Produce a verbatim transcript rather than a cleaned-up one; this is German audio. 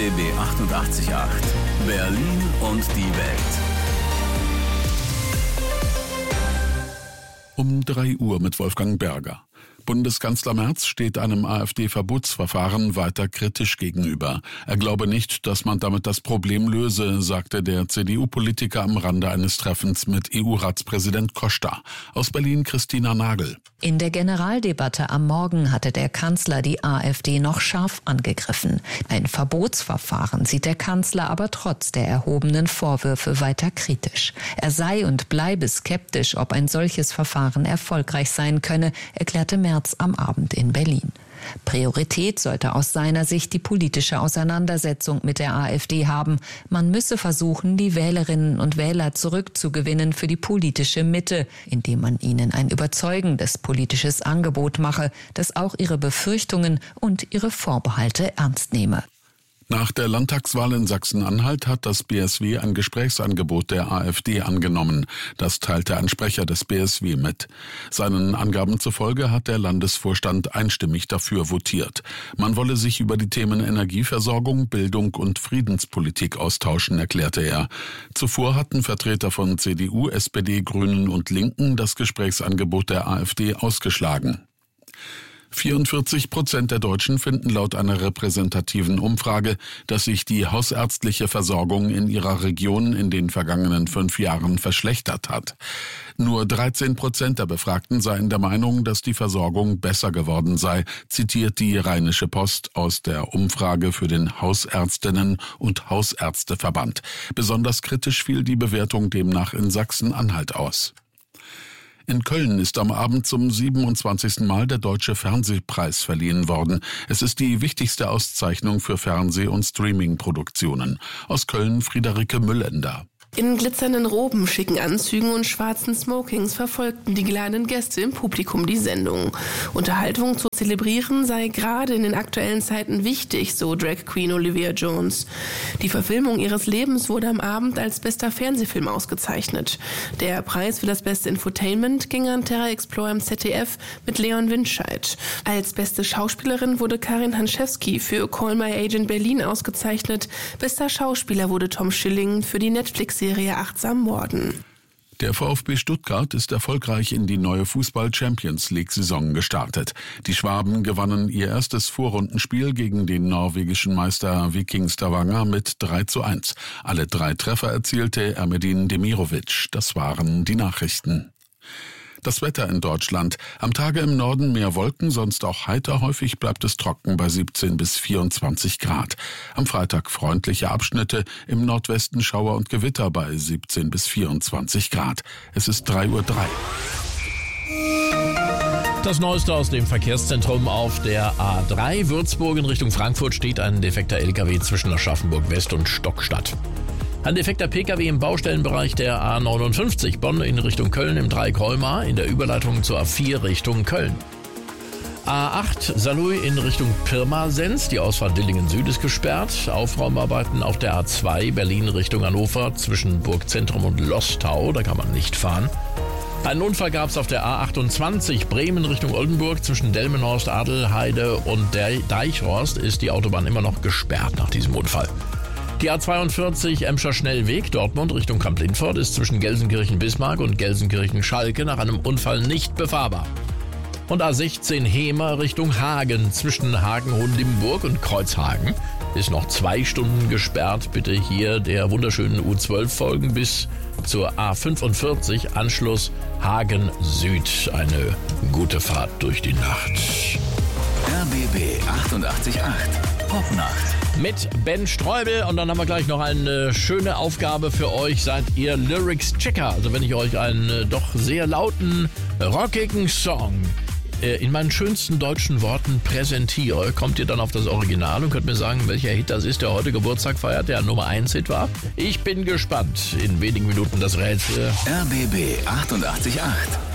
B B achtundachtzig Komma acht. Berlin und die Welt. Um drei Uhr mit Wolfgang Berger. Bundeskanzler Merz steht einem AfD-Verbotsverfahren weiter kritisch gegenüber. Er glaube nicht, dass man damit das Problem löse, sagte der C D U-Politiker am Rande eines Treffens mit E U-Ratspräsident Costa. Aus Berlin Christina Nagel. In der Generaldebatte am Morgen hatte der Kanzler die AfD noch scharf angegriffen. Ein Verbotsverfahren sieht der Kanzler aber trotz der erhobenen Vorwürfe weiter kritisch. Er sei und bleibe skeptisch, ob ein solches Verfahren erfolgreich sein könne, erklärte Merz am Abend in Berlin. Priorität sollte aus seiner Sicht die politische Auseinandersetzung mit der AfD haben. Man müsse versuchen, die Wählerinnen und Wähler zurückzugewinnen für die politische Mitte, indem man ihnen ein überzeugendes politisches Angebot mache, das auch ihre Befürchtungen und ihre Vorbehalte ernst nehme. Nach der Landtagswahl in Sachsen-Anhalt hat das B S W ein Gesprächsangebot der AfD angenommen. Das teilte ein Sprecher des B S W mit. Seinen Angaben zufolge hat der Landesvorstand einstimmig dafür votiert. Man wolle sich über die Themen Energieversorgung, Bildung und Friedenspolitik austauschen, erklärte er. Zuvor hatten Vertreter von C D U, S P D, Grünen und Linken das Gesprächsangebot der AfD ausgeschlagen. vierundvierzig Prozent der Deutschen finden laut einer repräsentativen Umfrage, dass sich die hausärztliche Versorgung in ihrer Region in den vergangenen fünf Jahren verschlechtert hat. Nur dreizehn Prozent der Befragten seien der Meinung, dass die Versorgung besser geworden sei, zitiert die Rheinische Post aus der Umfrage für den Hausärztinnen- und Hausärzteverband. Besonders kritisch fiel die Bewertung demnach in Sachsen-Anhalt aus. In Köln ist am Abend zum siebenundzwanzigsten Mal der Deutsche Fernsehpreis verliehen worden. Es ist die wichtigste Auszeichnung für Fernseh- und Streaming-Produktionen. Aus Köln Friederike Müllender. In glitzernden Roben, schicken Anzügen und schwarzen Smokings verfolgten die geladenen Gäste im Publikum die Sendung. Unterhaltung zu zelebrieren sei gerade in den aktuellen Zeiten wichtig, so Drag Queen Olivia Jones. Die Verfilmung ihres Lebens wurde am Abend als bester Fernsehfilm ausgezeichnet. Der Preis für das beste Infotainment ging an Terra Explorer im Z D F mit Leon Windscheid. Als beste Schauspielerin wurde Karin Hanschewski für Call My Agent Berlin ausgezeichnet. Bester Schauspieler wurde Tom Schilling für die Netflix-Serie Achtsam Morden. Der VfB Stuttgart ist erfolgreich in die neue Fußball-Champions-League-Saison gestartet. Die Schwaben gewannen ihr erstes Vorrundenspiel gegen den norwegischen Meister Viking Stavanger mit drei zu eins. Alle drei Treffer erzielte Ermedin Demirovic. Das waren die Nachrichten. Das Wetter in Deutschland. Am Tage im Norden mehr Wolken, sonst auch heiter. Häufig bleibt es trocken bei siebzehn bis vierundzwanzig Grad. Am Freitag freundliche Abschnitte, im Nordwesten Schauer und Gewitter bei siebzehn bis vierundzwanzig Grad. Es ist drei Uhr drei. Das Neueste aus dem Verkehrszentrum auf der A drei. Würzburg in Richtung Frankfurt steht ein defekter L K W zwischen Aschaffenburg West und Stockstadt. Ein defekter P K W im Baustellenbereich der A neunundfünfzig Bonn in Richtung Köln im Dreieck Colmar in der Überleitung zur A vier Richtung Köln. A acht Saarlouis in Richtung Pirmasens, die Ausfahrt Dillingen Süd ist gesperrt. Aufräumarbeiten auf der A zwei Berlin Richtung Hannover zwischen Burgzentrum und Lostau, da kann man nicht fahren. Einen Unfall gab es auf der A achtundzwanzig Bremen Richtung Oldenburg zwischen Delmenhorst, Adelheide und der Deichhorst ist die Autobahn immer noch gesperrt nach diesem Unfall. Die A zweiundvierzig Emscher Schnellweg Dortmund Richtung Kamp-Lintfort ist zwischen Gelsenkirchen-Bismarck und Gelsenkirchen-Schalke nach einem Unfall nicht befahrbar. Und A sechzehn Hemer Richtung Hagen zwischen Hagen-Hohenlimburg und Kreuzhagen ist noch zwei Stunden gesperrt. Bitte hier der wunderschönen U zwölf folgen bis zur A fünfundvierzig Anschluss Hagen Süd. Eine gute Fahrt durch die Nacht. R B B achtundachtzig Komma acht Popnacht. Mit Ben Streubel und dann haben wir gleich noch eine schöne Aufgabe für euch. Seid ihr Lyrics-Checker? Also wenn ich euch einen äh, doch sehr lauten, rockigen Song äh, in meinen schönsten deutschen Worten präsentiere, kommt ihr dann auf das Original und könnt mir sagen, welcher Hit das ist, der heute Geburtstag feiert, der Nummer eins Hit war. Ich bin gespannt. In wenigen Minuten das Rätsel. R B B achtundachtzig Komma acht